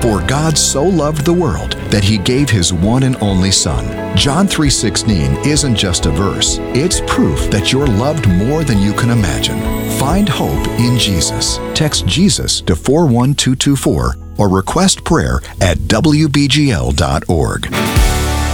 For God so loved the world that He gave His one and only Son. John 3:16 isn't just a verse. It's proof that you're loved more than you can imagine. Find hope in Jesus. Text Jesus to 41224 or request prayer at wbgl.org.